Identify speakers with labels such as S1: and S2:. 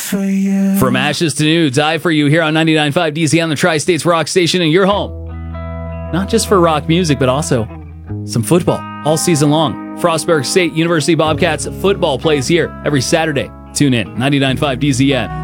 S1: for you.
S2: From ashes to new, Die for You here on 99.5 DZ on the Tri-States Rock Station in your home. Not just for rock music, but also some football all season long. Frostburg State University Bobcats football plays here every Saturday. Tune in, 99.5 DZN.